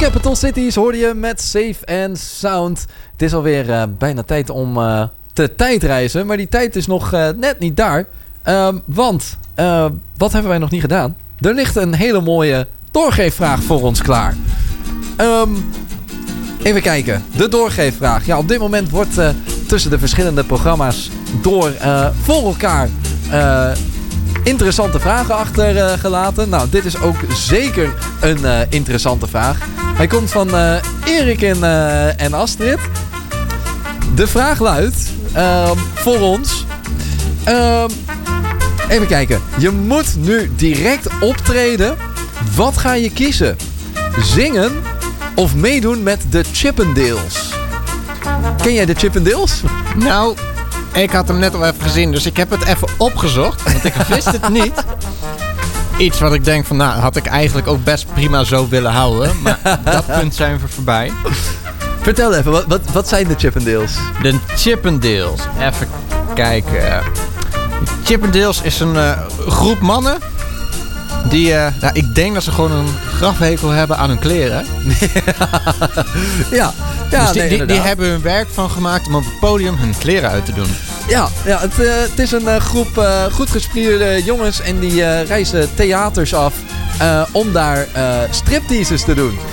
Capital Cities hoorde je met Safe and Sound. Het is alweer bijna tijd om te tijdreizen. Maar die tijd is nog net niet daar. Want wat hebben wij nog niet gedaan? Er ligt een hele mooie doorgeefvraag voor ons klaar. Even kijken. De doorgeefvraag. Ja, op dit moment wordt tussen de verschillende programma's door voor elkaar interessante vragen achtergelaten. Nou, dit is ook zeker een interessante vraag. Hij komt van Erik en Astrid. De vraag luidt voor ons. Even kijken. Je moet nu direct optreden. Wat ga je kiezen? Zingen of meedoen met de Chippendales? Ken jij de Chippendales? Nou, ik had hem net al even gezien, dus ik heb het even opgezocht. Want ik wist het niet. Iets wat ik denk van, nou, had ik eigenlijk ook best prima zo willen houden. Maar dat punt zijn we voorbij. Vertel even, wat zijn de Chippendales? De Chippendales. Even kijken. Chippendales is een groep mannen die, ik denk dat ze gewoon een grafhekel hebben aan hun kleren. Ja, dus die hebben hun werk van gemaakt om op het podium hun kleren uit te doen. Ja, het is een groep goed gespierde jongens en die reizen theaters af om daar stripteases te doen.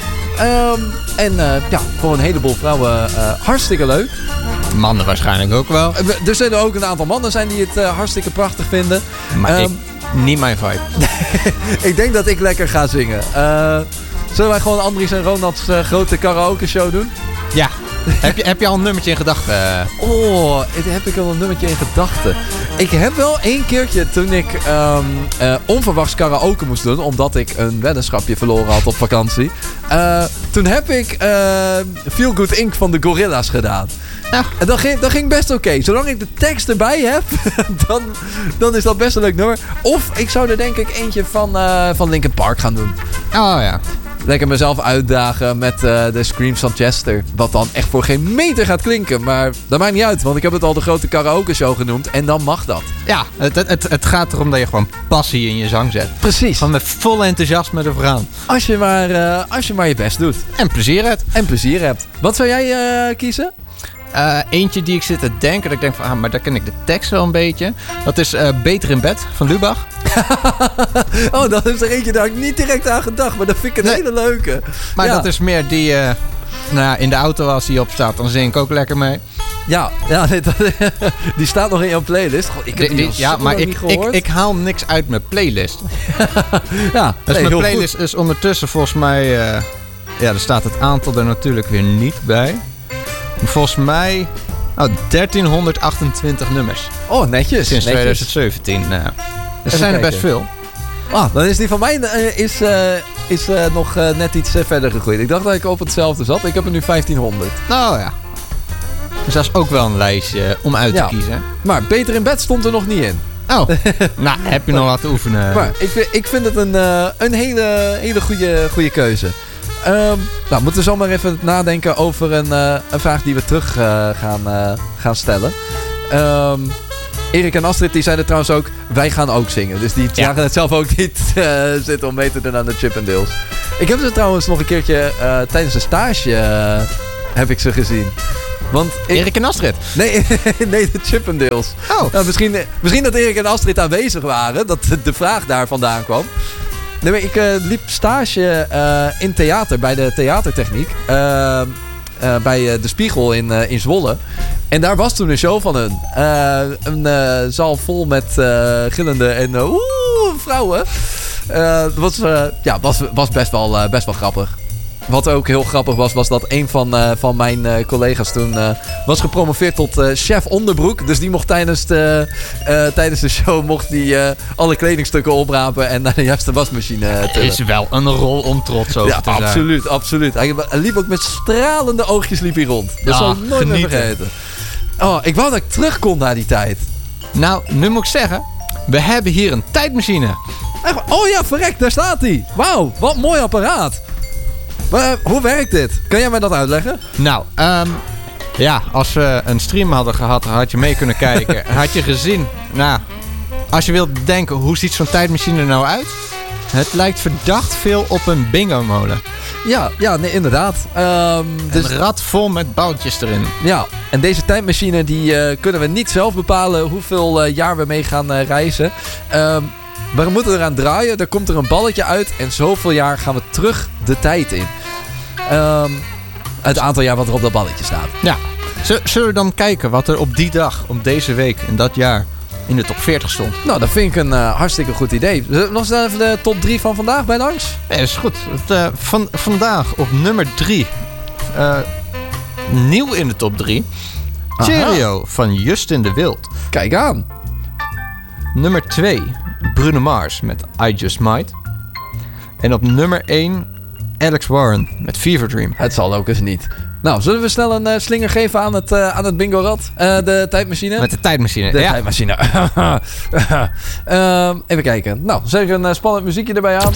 Voor een heleboel vrouwen hartstikke leuk. Mannen waarschijnlijk ook wel. Er zullen ook een aantal mannen zijn die het hartstikke prachtig vinden. Maar niet mijn vibe. Ik denk dat ik lekker ga zingen. Zullen wij gewoon Andries en Ronald's grote karaoke show doen? Ja. Heb je al een nummertje in gedachten? Heb ik al een nummertje in gedachten? Ik heb wel één keertje toen ik onverwachts karaoke moest doen, omdat ik een weddenschapje verloren had op vakantie. Toen heb ik Feel Good Inc. van de Gorilla's gedaan. Ja. En dat ging best oké. Zolang ik de tekst erbij heb, dan is dat best een leuk nummer. Of ik zou er denk ik eentje van Linkin Park gaan doen. Oh ja. Lekker mezelf uitdagen met de Screams van Chester. Wat dan echt voor geen meter gaat klinken. Maar dat maakt niet uit, want ik heb het al de grote karaoke show genoemd. En dan mag dat. Ja, het gaat erom dat je gewoon passie in je zang zet. Precies. Van met vol enthousiasme ervoor gaan. Als je maar je best doet. En plezier hebt. Wat zou jij kiezen? Eentje die ik zit te denken. Dat ik denk van, maar daar ken ik de tekst wel een beetje. Dat is Beter in bed van Lubach. Dat is er eentje daar ik niet direct aan gedacht. Maar dat vind ik een hele leuke. Maar dat is meer die in de auto als die op staat. Dan zing ik ook lekker mee. Die staat nog in jouw playlist. God, ik heb die maar niet gehoord. Ik haal niks uit mijn playlist. Dus mijn playlist is ondertussen volgens mij... er staat het aantal er natuurlijk weer niet bij. Volgens mij 1328 nummers. Oh, netjes. Sinds 2017. Er zijn er best veel. Dan is die van mij is nog net iets verder gegroeid. Ik dacht dat ik op hetzelfde zat. Ik heb er nu 1500. Nou ja. Dus dat is ook wel een lijstje om uit te kiezen. Maar Beter in bed stond er nog niet in. Oh, nou heb je nog laten oefenen. Maar ik vind het een hele goede keuze. Moeten we zomaar even nadenken over een vraag die we terug gaan stellen. Erik en Astrid die zeiden trouwens ook, wij gaan ook zingen. Dus die zagen het zelf ook niet zitten om mee te doen aan de Chippendales. Ik heb ze trouwens nog een keertje tijdens een stage heb ik ze gezien. Want Erik en Astrid? Nee, de Chippendales. Oh. Nou, misschien dat Erik en Astrid aanwezig waren, dat de vraag daar vandaan kwam. Nee, maar ik liep stage in theater, bij de theatertechniek. Bij De Spiegel in Zwolle. En daar was toen een show van hun. Een zaal vol met gillende en vrouwen. Was best wel grappig. Wat ook heel grappig was dat een van mijn collega's toen was gepromoveerd tot chef onderbroek. Dus die mocht tijdens de show alle kledingstukken oprapen en naar de juiste wasmachine tillen. Het is wel een rol om trots over te zijn. Absoluut. Hij liep ook met stralende oogjes rond. Dat zal ik nooit meer vergeten. Ik wou dat ik terug kon naar die tijd. Nou, nu moet ik zeggen, we hebben hier een tijdmachine. Oh ja, verrek, daar staat hij. Wauw, wat een mooi apparaat. Maar hoe werkt dit? Kan jij mij dat uitleggen? Nou, als we een stream hadden gehad, had je mee kunnen kijken. Had je gezien, als je wilt denken, hoe ziet zo'n tijdmachine er nou uit? Het lijkt verdacht veel op een bingo-molen. Ja, nee, inderdaad. Dus een rad vol met boutjes erin. Ja, en deze tijdmachine die kunnen we niet zelf bepalen hoeveel jaar we mee gaan reizen. We moeten eraan draaien, er komt er een balletje uit en zoveel jaar gaan we terug de tijd in. Het aantal jaar wat er op dat balletje staat. Ja. Zullen we dan kijken wat er op die dag, op deze week, in dat jaar in de top 40 stond? Nou, dat vind ik een hartstikke goed idee. Nog eens even de top 3 van vandaag bij langs? Nee, dat is goed. Vandaag op nummer 3. Nieuw in de top 3. Cheerio van Justin de Wild. Kijk aan. Nummer 2. Bruno Mars met I Just Might. En op nummer 1 Alex Warren met Fever Dream. Het zal ook eens niet. Nou, zullen we snel een slinger geven aan het bingo-rad? De tijdmachine? Met de tijdmachine. De tijdmachine. Even kijken. Nou, zeg een spannend muziekje erbij aan.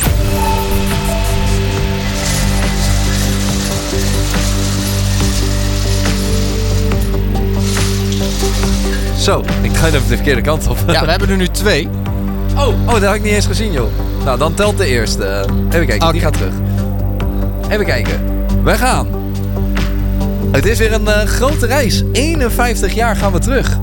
Zo, ik ga even de verkeerde kant op. Ja, we hebben er nu 2. Oh, dat had ik niet eens gezien, joh. Nou, dan telt de eerste. Even kijken, die gaat terug. Even kijken. We gaan. Het is weer een grote reis. 51 jaar gaan we terug.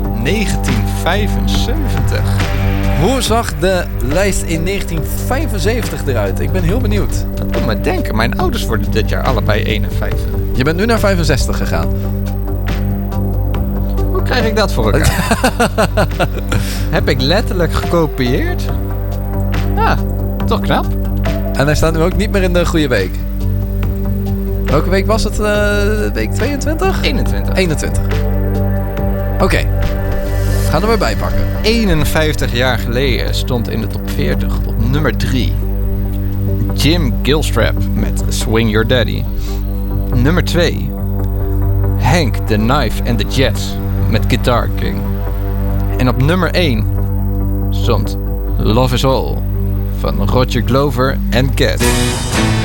1975. Hoe zag de lijst in 1975 eruit? Ik ben heel benieuwd. Dat doet me denken. Mijn ouders worden dit jaar allebei 51. Je bent nu naar 65 gegaan. Hoe krijg ik dat voor elkaar? Heb ik letterlijk gekopieerd? Ja, toch knap. En hij staat nu ook niet meer in de goede week. Welke week was het? Week 22? 21. 21. Oké. Gaan we er weer bij pakken. 51 jaar geleden stond in de top 40 op nummer 3 Jim Gilstrap met Swing Your Daddy. Nummer 2 Hank the Knife and the Jets met Guitar King. En op nummer 1 stond Love Is All van Roger Glover en Cat.